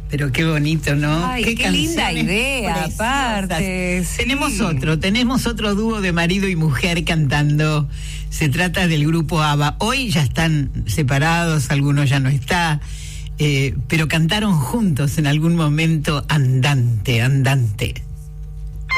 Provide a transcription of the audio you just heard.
Pero qué bonito, ¿no? Ay, qué linda idea, aparte. Sí. Tenemos otro dúo de marido y mujer cantando. Se trata del grupo ABBA. Hoy ya están separados, algunos ya no está, pero cantaron juntos en algún momento Andante, Andante.